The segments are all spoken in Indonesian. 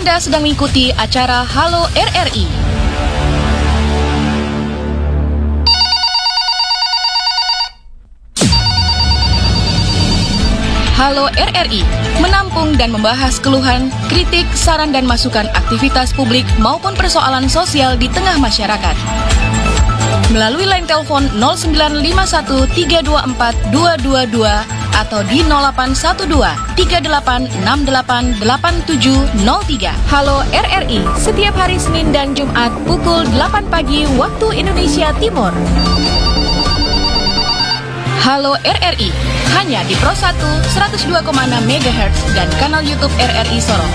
Anda sedang mengikuti acara Halo RRI. Halo RRI, menampung dan membahas keluhan, kritik, saran dan masukan aktivitas publik maupun persoalan sosial di tengah masyarakat. Melalui line telepon 0951324222 atau di 081238688703. Halo RRI, setiap hari Senin dan Jumat pukul 8 pagi waktu Indonesia Timur. Halo RRI, hanya di Pro 1 102,6 MHz dan kanal YouTube RRI Sorong.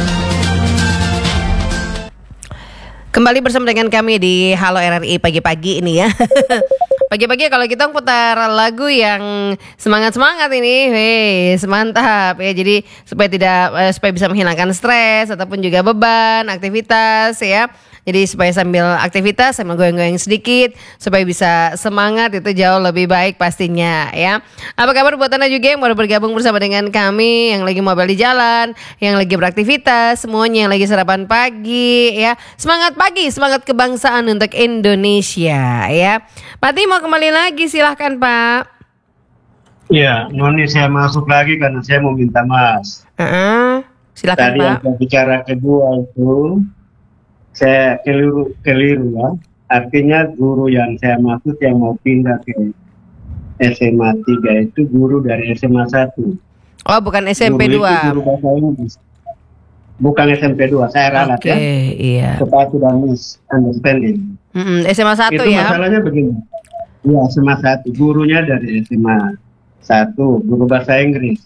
Kembali bersama dengan kami di Halo RRI pagi-pagi ini ya. Pagi-pagi kalau kita putar lagu yang semangat-semangat ini, semantap ya. Jadi supaya bisa menghilangkan stres ataupun juga beban aktivitas ya. Jadi supaya sambil aktivitas sambil goyang-goyang sedikit supaya bisa semangat, itu jauh lebih baik pastinya ya. Apa kabar buat Anda juga yang baru bergabung bersama dengan kami, yang lagi mobil di jalan, yang lagi beraktivitas, semuanya yang lagi sarapan pagi ya. Semangat pagi, semangat kebangsaan untuk Indonesia ya. Pak Ti mau kembali lagi, silahkan Pak. Iya, Noni saya masuk lagi karena saya mau minta maaf. Silakan Tadi Pak. yang bicara kedua itu saya keliru ya. Artinya guru yang saya maksud yang mau pindah ke SMA 3 itu guru dari SMA 1. Oh, bukan SMP 2. Guru bahasa Inggris. Bukan SMP 2, saya ralat ya. Iya. Supaya sudah misunderstanding. SMA 1 itu ya. masalahnya begini. Ya, SMA 1. Gurunya dari SMA 1, guru bahasa Inggris.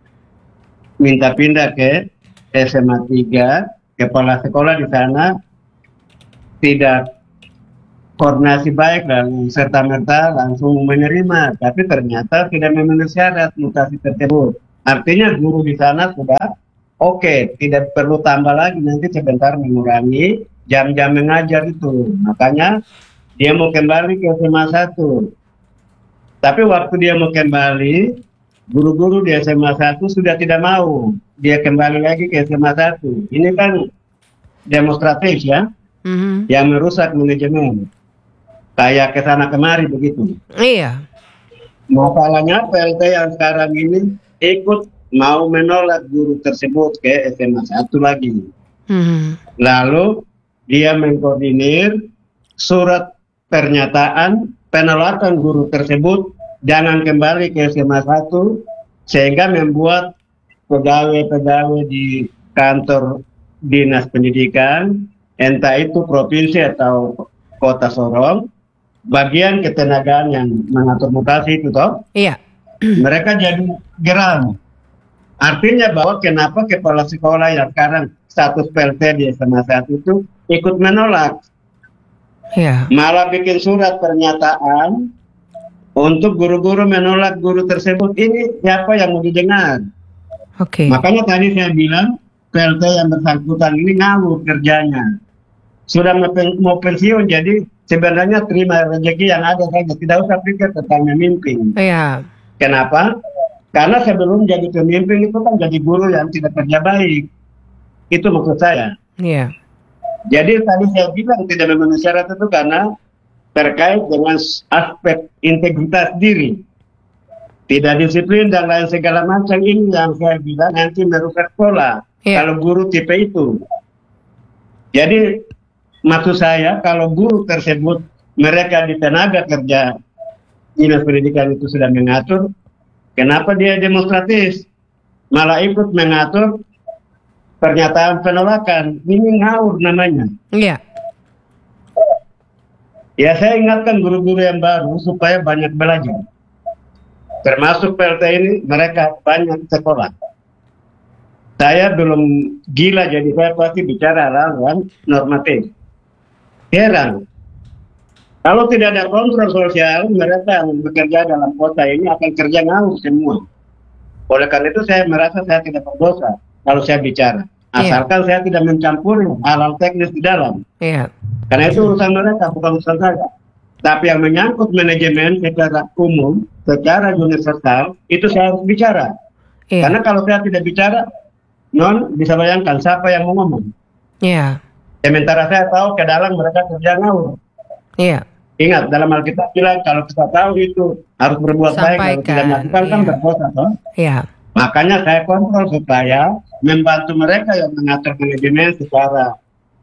Minta pindah ke SMA 3, kepala sekolah di sana tidak koordinasi baik dan serta-merta langsung menerima, tapi ternyata tidak memenuhi syarat mutasi tersebut. Artinya guru di sana sudah oke, tidak perlu tambah lagi, nanti sebentar mengurangi jam-jam mengajar itu. Makanya dia mau kembali ke SMA 1. Tapi waktu dia mau kembali, guru-guru di SMA 1 sudah tidak mau. Dia kembali lagi ke SMA 1. Ini kan demonstratif ya. Yang merusak manajemen, kayak kesana kemari begitu. Iya. Masalahnya PLT yang sekarang ini ikut mau menolak guru tersebut ke SMA 1 lagi. Lalu dia mengkoordinir surat pernyataan penolakan guru tersebut jangan kembali ke SMA 1, sehingga membuat pegawai-pegawai di kantor dinas pendidikan, entah itu provinsi atau kota Sorong, bagian ketenagaan yang mengatur mutasi itu toh, Iya. mereka jadi geram. Artinya bahwa kenapa kepala sekolah yang sekarang status PLT di SMA 1 itu ikut menolak. Iya. Malah bikin surat pernyataan untuk guru-guru menolak guru tersebut. Ini siapa yang mau didengar? Oke. Makanya tadi saya bilang PLT yang bersangkutan ini ngawur kerjanya. Sudah mau pensiun, jadi sebenarnya terima rezeki yang ada saja, tidak usah pikir tentang memimpin. Iya. Kenapa? Karena sebelum jadi pemimpin itu kan jadi guru yang tidak kerja baik. Itu maksud saya. Iya. Jadi tadi saya bilang tidak memenuhi syarat itu karena terkait dengan aspek integritas diri, tidak disiplin dan lain segala macam. Ini yang saya bilang nanti merusak sekolah. Kalau guru tipe itu. Jadi maksud saya kalau guru tersebut mereka di tenaga kerja dinas pendidikan itu sudah mengatur, kenapa dia demonstratif malah ikut mengatur pernyataan penolakan? Ini ngawur namanya. Iya. Ya, saya ingatkan guru-guru yang baru supaya banyak belajar. Termasuk PLT ini, mereka banyak sekolah. Saya belum gila, jadi saya pasti bicara hal yang normatif. Heran. Kalau tidak ada kontrol sosial, mereka yang bekerja dalam kota ini akan kerja ngawur semua. Oleh karena itu saya merasa saya tidak berdosa kalau saya bicara. Asalkan saya tidak mencampuri hal-hal teknis di dalam. Iya. Karena itu urusan mereka, bukan urusan saya. Tapi yang menyangkut manajemen secara umum, secara universal, itu saya harus bicara. Karena kalau saya tidak bicara, non bisa bayangkan siapa yang mau ngomong. Iya. Sementara saya tahu ke dalam mereka kerja ngawur. Iya. Ingat, dalam Alkitab bilang kalau kita tahu itu harus berbuat baik, kalau tidak Sampaikan. melakukan kan Iya. berdosa, toh. Iya. Makanya saya kontrol supaya membantu mereka yang mengatur manajemen secara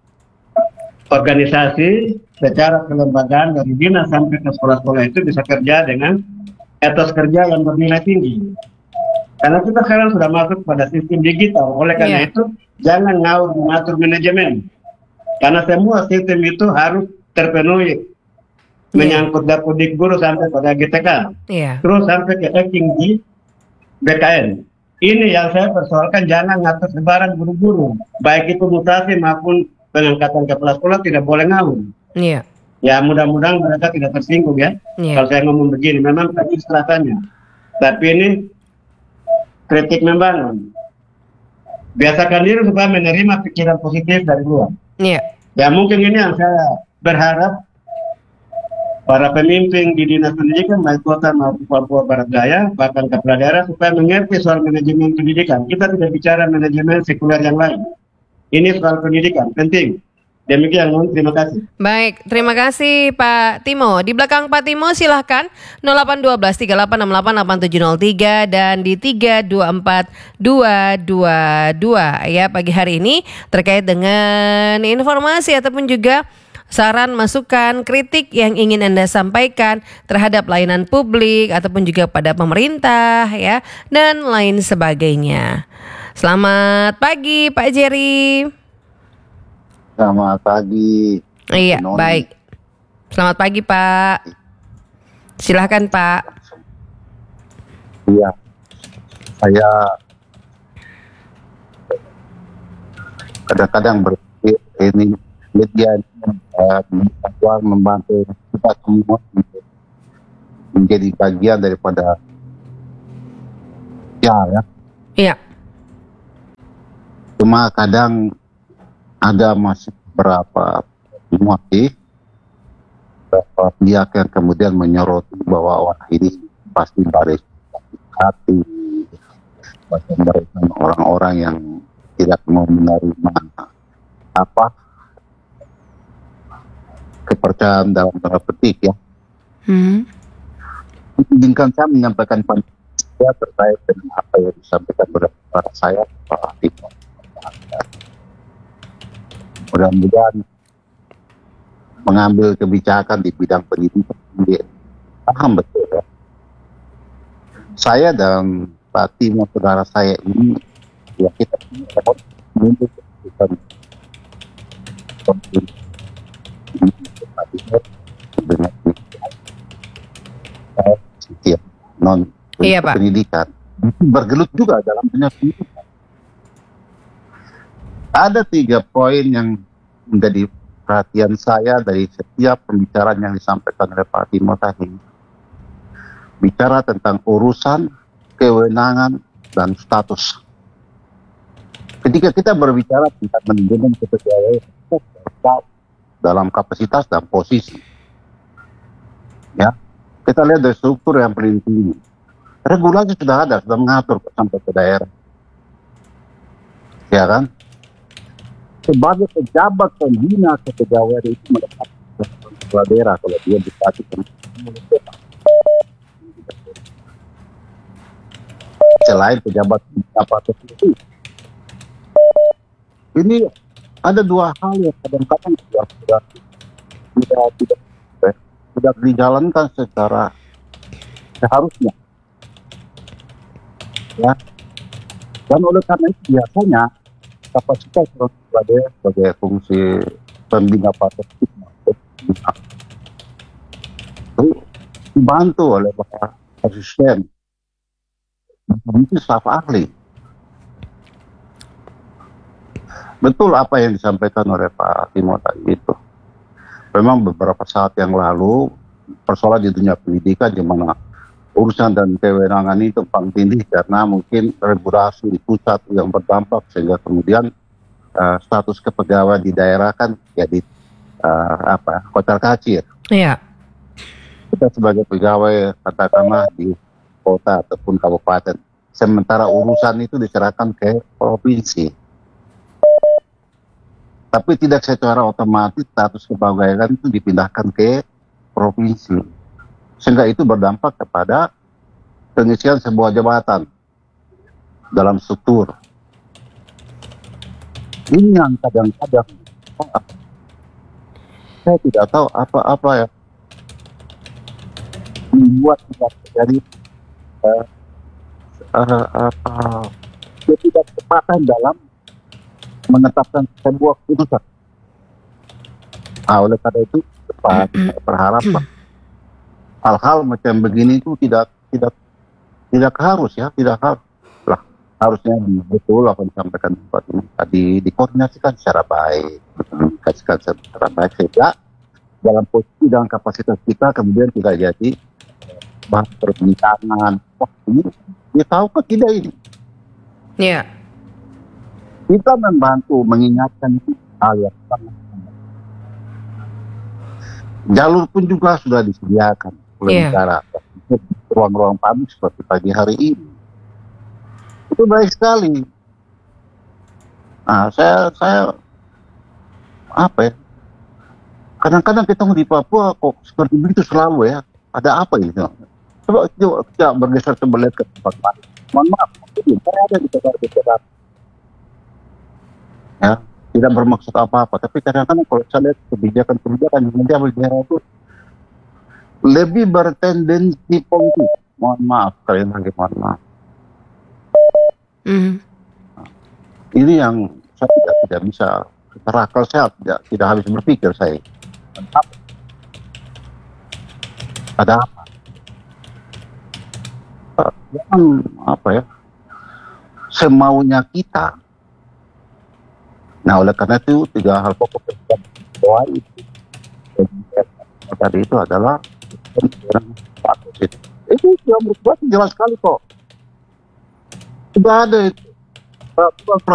organisasi, secara kelembagaan dari dinas sampai ke sekolah-sekolah itu bisa kerja dengan etos kerja yang bernilai tinggi. Karena kita sekarang sudah masuk pada sistem digital, oleh karena Iya. itu jangan ngawur mengatur manajemen. Karena semua sistem itu harus terpenuhi, menyangkut dapodik guru sampai pada GTK, Iya. terus sampai ke hacking di BKN. Ini yang saya persoalkan, jangan ngatur sebaran guru-guru, baik itu mutasi maupun pengangkatan kepala sekolah tidak boleh ngawur. Iya. Ya mudah-mudahan mereka tidak tersinggung ya. Iya. Kalau saya ngomong begini, memang tadi istilahannya. Tapi ini kritik membangun. Biasakan diri supaya menerima pikiran positif dari luar. Iya. Ya mungkin ini yang saya berharap para pemimpin di dinas pendidikan baik kota maupun Papua Barat Daya, bahkan kepala daerah supaya mengerti soal manajemen pendidikan. Kita tidak bicara manajemen sekuler yang lain. Ini soal pendidikan penting. Demikian, terima kasih. Baik, terima kasih Pak Timo. Di belakang Pak Timo silahkan 0812 3868 8703 dan di 324222 ya pagi hari ini terkait dengan informasi ataupun juga saran, masukan, kritik yang ingin Anda sampaikan terhadap layanan publik ataupun juga pada pemerintah ya dan lain sebagainya. Selamat pagi Pak Jerry. Selamat pagi. Iya, Noni. baik. Selamat pagi, Pak. Silahkan, Pak. Iya, saya kadang-kadang berpikir ini media membantu kita semua untuk menjadi bagian daripada ya. Iya. Cuma kadang ada masih beberapa pihak yang kemudian menyoroti bahwa wah ini pasti baris hati, pasti mereka orang-orang yang tidak mau menerima kepercayaan dalam tanda petik ya. Izinkan saya menyampaikan pandangan saya terkait dengan apa yang disampaikan oleh saya Pak Timo. Mudah-mudahan mengambil kebijakan di bidang pendidikan paham betul ya. Saya dan Pak Timo saudara saya ini ya kita menuntut keputusan dengan setiap non Iya, Pak. pendidikan bergelut juga dalam dunia pendidikan. Ada 3 poin yang menjadi perhatian saya dari setiap pembicaraan yang disampaikan oleh Pak Timo tadi. Bicara tentang urusan, kewenangan, dan status. Ketika kita berbicara tentang manajemen kepegawaian dalam kapasitas dan posisi, ya kita lihat dari struktur yang paling tinggi. Regulasi sudah ada, sudah mengatur sampai ke daerah, ya kan? Sebagai pejabat pembina kepegawaian itu mendapatkan kepala daerah kalau dia dikasih selain pejabat tersebut. Ini ada 2 hal yang kadang-kadang tidak dijalankan secara seharusnya, ya. Dan oleh karena itu biasanya kapasitas kepala daerah sebagai fungsi pembina partai itu dibantu oleh para asisten, itu staf ahli. Betul apa yang disampaikan oleh Pak Timo tadi itu. Memang beberapa saat yang lalu persoalan di dunia pendidikan di mana urusan dan kewenangan itu paling tinggi karena mungkin regulasi di pusat yang berdampak sehingga kemudian status kepegawaian di daerah kan jadi kocar kacir. Iya. Kita sebagai pegawai katakanlah di kota ataupun kabupaten, sementara urusan itu diserahkan ke provinsi. Tapi tidak secara otomatis status kepegawaian itu dipindahkan ke provinsi. Sehingga itu berdampak kepada pengisian sebuah jabatan dalam struktur. Ini yang kadang-kadang saya tidak tahu apa yang membuat tidak terjadi ketidakcepatan dalam menetapkan sebuah keputusan. Oleh karena itu, berharap hal-hal macam begini itu tidak harus ya, tidak harus lah. Harusnya betul apa yang disampaikan Pak ini tadi dikoordinasikan secara baik, sehingga dalam posisi dan kapasitas kita kemudian tidak jadi bahas perbincangan. Wah, ini dia tahu ke tidak ini? Iya. Kita membantu mengingatkan hal yang sangat penting. Jalur pun juga sudah disediakan oleh negara. Ruang-ruang publik seperti pagi hari ini. Itu baik sekali. Nah, saya apa ya? Kadang-kadang kita di Papua kok seperti begitu selalu ya. Ada apa ini? Coba kita bergeser sebelah ke tempat lain. Mohon maaf, saya ada di Jakarta. Ya, tidak bermaksud apa-apa, tapi kadang-kadang kalau saya lihat kebijakan-kebijakan yang diambil daerah itu lebih bertendensi politik. Mohon maaf, kalian lagi mohon maaf. Ini yang saya tidak bisa, secara akal sehat tidak habis berpikir saya. Ada apa? Yang apa ya? Semaunya kita. Nah, oleh karena itu 3 hal pokok yang doa itu tadi itu adalah itu yang menurut jelas sekali kok. Sudah ada itu.